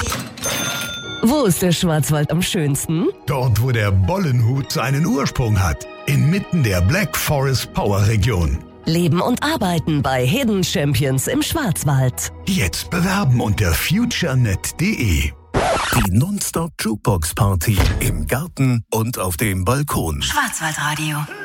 Wo ist der Schwarzwald am schönsten? Dort, wo der Bollenhut seinen Ursprung hat. Inmitten der Black Forest Power Region. Leben und arbeiten bei Hidden Champions im Schwarzwald. Jetzt bewerben unter futurenet.de. Die Non-Stop Jukebox Party im Garten und auf dem Balkon. Schwarzwaldradio.